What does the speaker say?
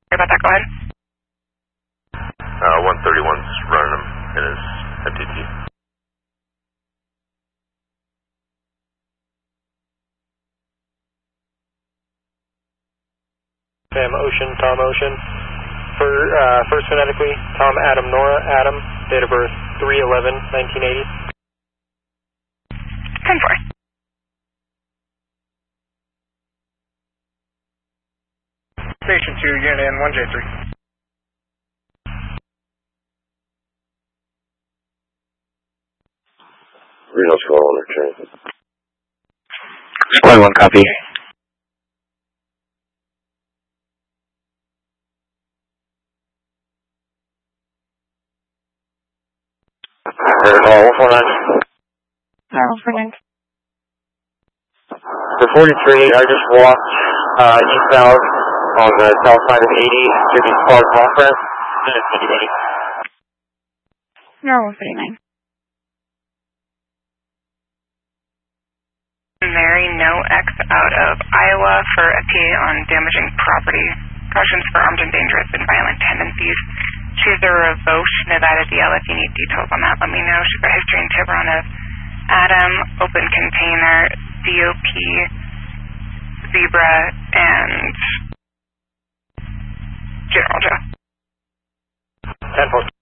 Sorry about that, go ahead. 131's running him in his MTT. Sam Ocean, Tom Ocean. For first phonetically, Tom Adam Nora Adam, date of birth 3/11/1980. 10-4. Station 2, unit in 1J3. Reno Squad 1 return. Squad 1, copy. Call 149. 149. For 43, I just walked eastbound on the south side of 80 to the Clark off-ramp. Anybody? No, 149. Mary, no X out of Iowa for FTA on damaging property. Cautions for armed and dangerous and violent tendencies. She's a Revoche, Nevada DL. If you need details on that, let me know. She's got history and Tiburon of Adam, open container, DOP, Zebra, and General Joe. 10-4.